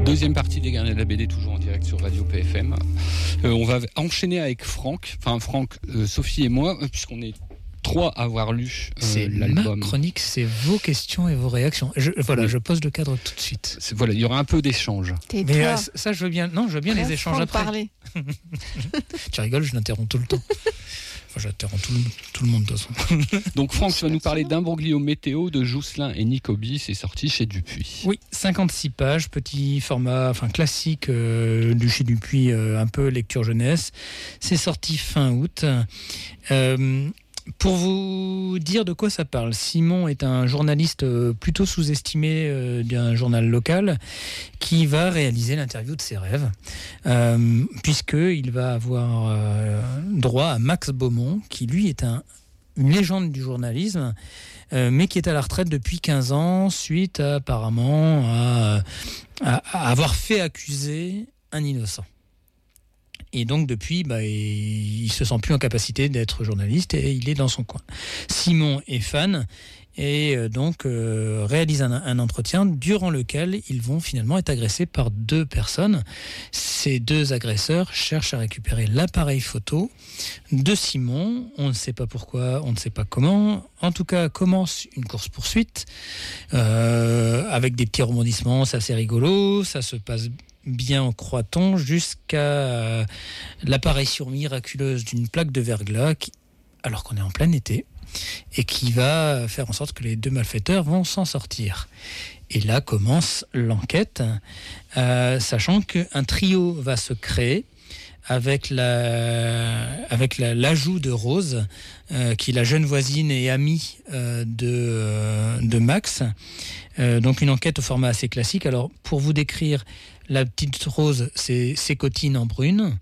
Deuxième partie des Gardiens de la BD, toujours en direct sur Radio PFM. On va enchaîner avec Franck, Sophie et moi, puisqu'on est 3 à avoir lu l'album. Ma chronique, c'est vos questions et vos réactions. Je pose le cadre tout de suite. Il y aura un peu d'échange. Mais ça, je veux bien. Non, je veux bien les échanges après. Parler. Tu rigoles, je l'interromps tout le temps. J'interromps tout le monde de toute façon. Donc Franck, tu vas nous parler d'Imbroglio Météo de Jousselin et Nicobi. C'est sorti chez Dupuis. Oui, 56 pages, petit format, classique du chez Dupuis, un peu lecture jeunesse. C'est sorti fin août. Pour vous dire de quoi ça parle, Simon est un journaliste plutôt sous-estimé d'un journal local qui va réaliser l'interview de ses rêves, puisqu'il va avoir droit à Max Beaumont, qui lui est une légende du journalisme, mais qui est à la retraite depuis 15 ans, suite apparemment à avoir fait accuser un innocent. Et donc depuis, il se sent plus en capacité d'être journaliste et il est dans son coin. Simon est fan et donc réalise un entretien durant lequel ils vont finalement être agressés par 2 personnes. Ces 2 agresseurs cherchent à récupérer l'appareil photo de Simon. On ne sait pas pourquoi, on ne sait pas comment. En tout cas, commence une course-poursuite avec des petits rebondissements, c'est assez rigolo, ça se passe bien, croit-on, jusqu'à l'apparition miraculeuse d'une plaque de verglas, alors qu'on est en plein été, et qui va faire en sorte que les 2 malfaiteurs vont s'en sortir. Et là commence l'enquête, sachant qu'un trio va se créer avec l'ajout de Rose, qui est la jeune voisine et amie de Max. Donc une enquête au format assez classique. Alors pour vous décrire, la petite Rose, c'est Cotine en brune.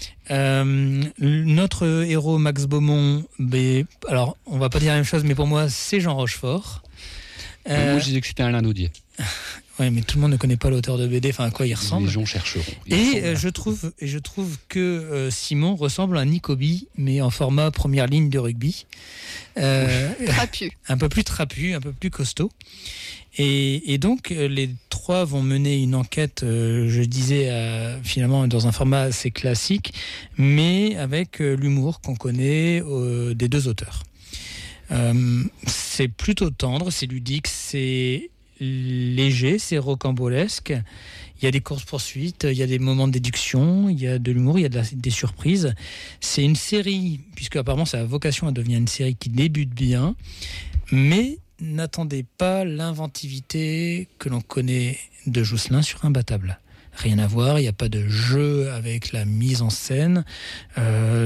Notre héros Max Beaumont, alors on va pas dire la même chose, mais pour moi c'est Jean Rochefort. Moi je disais que c'était Alain Naudier. Oui, mais tout le monde ne connaît pas l'auteur de BD, à quoi il ressemble. Les gens chercheront. Je trouve que Simon ressemble à Nicobi, mais en format première ligne de rugby. Trapu. Un peu plus trapu, un peu plus costaud. Et donc, les 3 vont mener une enquête, je disais, finalement, dans un format assez classique, mais avec l'humour qu'on connaît des 2 auteurs. C'est plutôt tendre, c'est ludique, c'est léger, c'est rocambolesque. Il y a des courses-poursuites, il y a des moments de déduction, il y a de l'humour, il y a des surprises. C'est une série, puisque apparemment ça a vocation à devenir une série qui débute bien, mais n'attendez pas l'inventivité que l'on connaît de Jousselin sur Imbattable. Rien à voir, il n'y a pas de jeu avec la mise en scène. On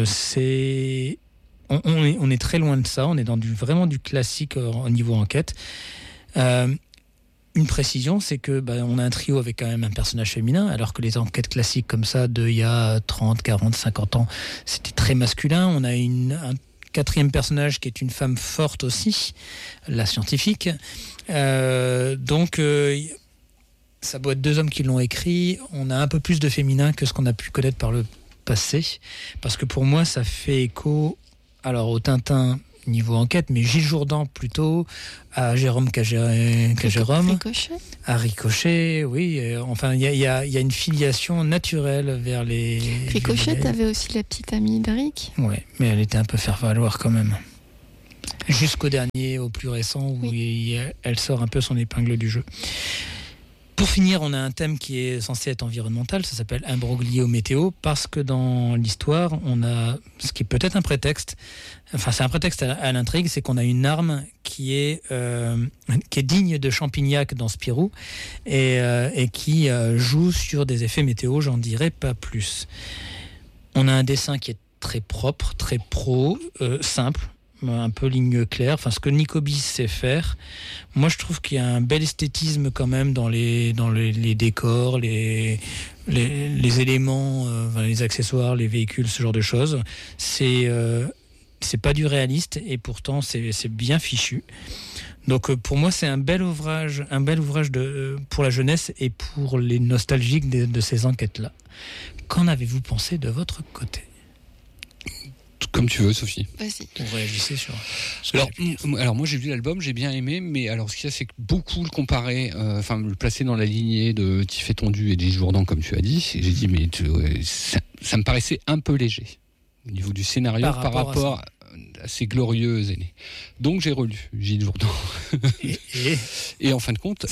est très loin de ça, on est dans vraiment du classique au niveau enquête. Une précision, c'est que on a un trio avec quand même un personnage féminin, alors que les enquêtes classiques comme ça il y a 30, 40, 50 ans, c'était très masculin. On a un 4e personnage qui est une femme forte aussi, la scientifique. Donc ça doit être 2 hommes qui l'ont écrit. On a un peu plus de féminin que ce qu'on a pu connaître par le passé, parce que pour moi ça fait écho au Tintin niveau enquête, mais Gilles Jourdan plutôt, à Jérôme Cagérôme, Ricochet. À Ricochet, oui. Il y a une filiation naturelle vers les... Ricochet, t'avais aussi la petite amie d'Eric. Oui, mais elle était un peu faire-valoir quand même. Jusqu'au dernier, au plus récent, où elle sort un peu son épingle du jeu. Pour finir, on a un thème qui est censé être environnemental, ça s'appelle Imbroglio Météo, parce que dans l'histoire, on a ce qui est peut-être un prétexte, c'est un prétexte à l'intrigue, c'est qu'on a une arme qui est digne de Champignac dans Spirou, et qui joue sur des effets météo, j'en dirai pas plus. On a un dessin qui est très propre, très pro, simple, un peu ligne claire, ce que Nicobi sait faire. Moi je trouve qu'il y a un bel esthétisme quand même dans les décors, les éléments, les accessoires, les véhicules, ce genre de choses. C'est pas du réaliste et pourtant c'est bien fichu. Donc pour moi c'est un bel ouvrage pour la jeunesse et pour les nostalgiques de ces enquêtes-là. Qu'en avez-vous pensé de votre côté ? Comme tu veux, Sophie. Vas-y. Vous réagissez sur Alors moi j'ai vu l'album, j'ai bien aimé, mais alors ce qu'il y a, c'est que beaucoup le comparaient, le placer dans la lignée de Tiff et Tondu et Gilles Jourdan, comme tu as dit. Et j'ai dit, mais ça me paraissait un peu léger au niveau du scénario par rapport à ces glorieuses aînées. Donc j'ai relu Gilles Jourdan. Et en fin de compte,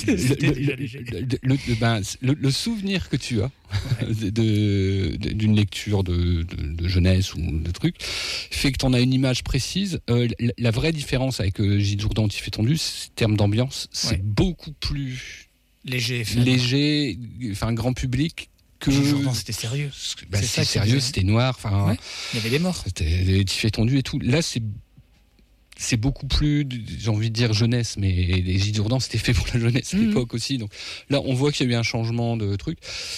le souvenir que tu as d'une lecture de jeunesse ou de trucs fait que tu en as une image précise. La vraie différence avec Gilles Jourdan, Tiff et Tondu, c'est termes d'ambiance, c'est beaucoup plus léger, grand public. Gilles Jourdan, c'était sérieux. C'était sérieux, c'était noir. Il y avait des morts. C'était Tiff et Tondu et tout. Là, c'est beaucoup plus, j'ai envie de dire jeunesse, mais les Gilles Jourdan, c'était fait pour la jeunesse à l'époque aussi. Donc là, on voit qu'il y a eu un changement de truc.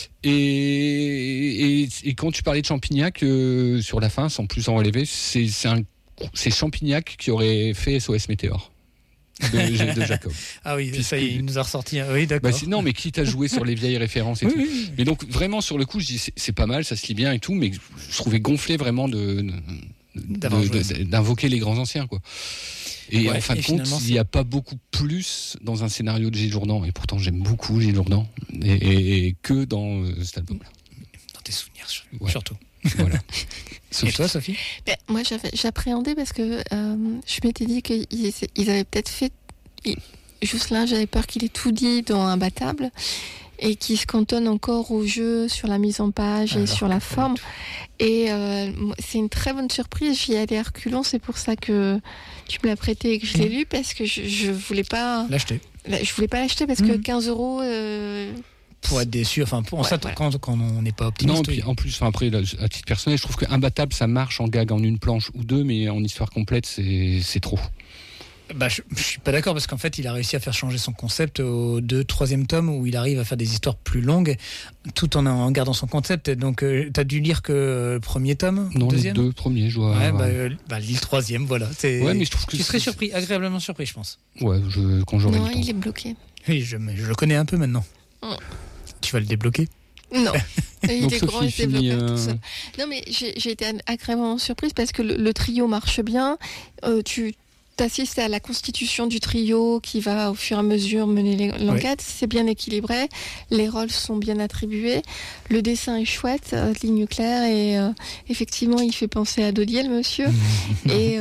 Et quand tu parlais de Champignac sur la fin, sans plus en relever, c'est Champignac qui aurait fait SOS Météor. De Jacob. Ah oui, ça il nous a ressorti. Oui, d'accord. Non, mais quitte à jouer sur les vieilles références et tout. Oui. Mais donc vraiment sur le coup, je dis c'est pas mal, ça se lit bien et tout, mais je trouvais gonflé vraiment d'invoquer les grands anciens, quoi. Et en fin de compte, il n'y a pas beaucoup plus dans un scénario de Gilles Jourdan, et pourtant j'aime beaucoup Gilles Jourdan, et que dans cet album-là. Dans tes souvenirs, surtout. Voilà. Et toi, Sophie ? Moi, j'appréhendais parce que je m'étais dit qu'ils avaient peut-être fait. Jousselin, j'avais peur qu'il ait tout dit dans Imbattable et qu'il se cantonne encore au jeu sur la mise en page et sur la forme. Et c'est une très bonne surprise. J'y allais à reculons, c'est pour ça que tu me l'as prêté et que je l'ai lu, parce que je voulais pas l'acheter. Je voulais pas l'acheter parce que 15 €. Pour être déçu, quand on n'est pas optimiste. Non, puis en plus, après, à titre personnel, je trouve que Imbattable, ça marche en gag en une planche ou deux, mais en histoire complète, c'est trop. Je suis pas d'accord, parce qu'en fait, il a réussi à faire changer son concept au 3e tome, où il arrive à faire des histoires plus longues, tout en gardant son concept. Donc, t'as dû lire que le premier tome, non, deuxième ? Les 2 premiers, je vois. Lis le 3e, voilà. Mais je trouve que tu serais surpris, agréablement surpris, je pense. Ouais, quand j'aurai le temps. Non, il est bloqué. Oui, je le connais un peu maintenant. Tu vas le débloquer ? Non, il est grand, il se Sophie, développe tout seul. Non, mais j'ai été agréablement surprise parce que le trio marche bien. Tu assistes à la constitution du trio qui va au fur et à mesure mener l'enquête. C'est bien équilibré, les rôles sont bien attribués, le dessin est chouette, ligne claire, et effectivement il fait penser à Dodiel, monsieur. et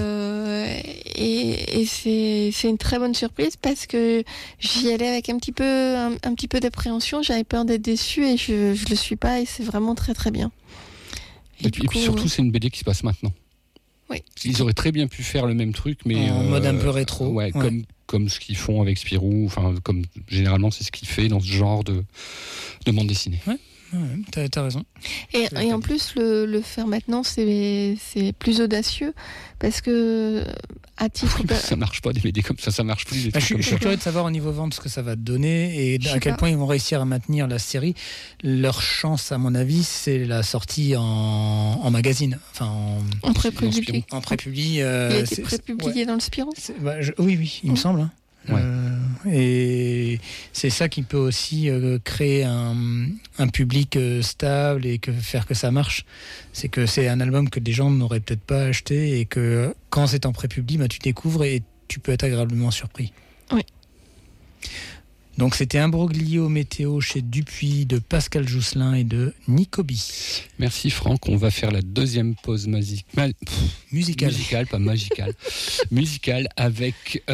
c'est une très bonne surprise parce que j'y allais avec un petit peu d'appréhension. J'avais peur d'être déçue et je le suis pas, et c'est vraiment très très bien. Et puis surtout, c'est une BD qui se passe maintenant. Oui. Ils auraient très bien pu faire le même truc, mais en mode un peu rétro. Comme ce qu'ils font avec Spirou, comme généralement c'est ce qu'il fait dans ce genre de bande dessinée. T'as raison. Et en plus, le faire maintenant, c'est plus audacieux, parce que à titre... ça marche pas, des BD comme ça marche plus. Je suis curieux de savoir au niveau vente ce que ça va donner, et à quel point ils vont réussir à maintenir la série. Leur chance, à mon avis, c'est la sortie en magazine, en pré-publié. En pré-publié. Il a été pré-publié dans le Spirou. Oui, il me semble. Et c'est ça qui peut aussi créer un public stable et faire que ça marche. C'est que c'est un album que des gens n'auraient peut-être pas acheté, et que quand c'est en pré-publi, tu découvres et tu peux être agréablement surpris. Oui. Donc c'était Imbroglio météo chez Dupuis, de Pascal Jousselin et de Nicobi. Merci Franck, on va faire la deuxième pause musicale, pas magicale, musicale avec